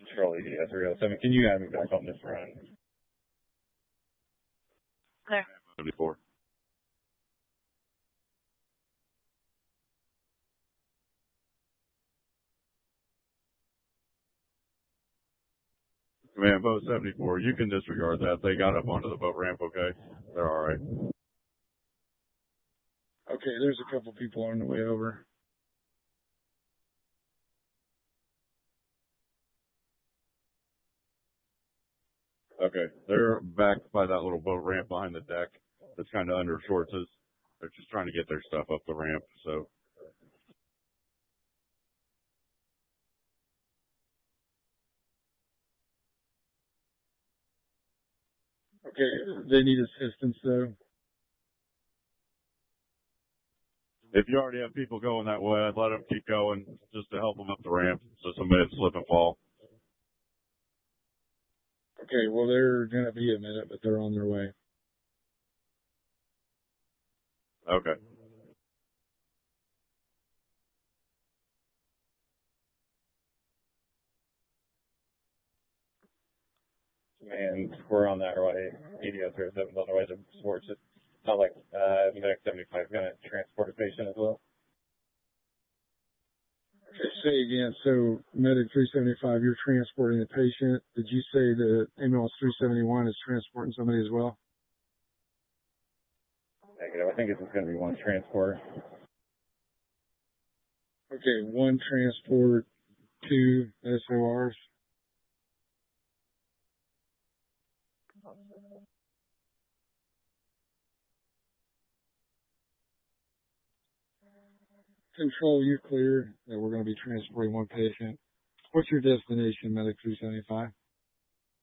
Charlie EDS 307. Can you have me back on this run? There. 74. Man, boat 74, you can disregard that. They got up onto the boat ramp, okay? They're all right. Okay, there's a couple people on the way over. Okay, they're back by that little boat ramp behind the deck that's kind of under shorts. They're just trying to get their stuff up the ramp, so. Okay, they need assistance, though. If you already have people going that way, I'd let them keep going just to help them up the ramp so somebody would slip and fall. Okay, well, they're going to be a minute, but they're on their way. Okay. And we're on that way. EDS 307 on the way to Sports. It's not like Medic 75 is going to transport a patient as well. Okay, say again. So, Medic 375, you're transporting the patient. Did you say the ambulance 371 is transporting somebody as well? Negative. I think it's just going to be one transport. Okay, one transport, 2 SORs. Control, you're clear that we're going to be transporting one patient. What's your destination, Medic 375?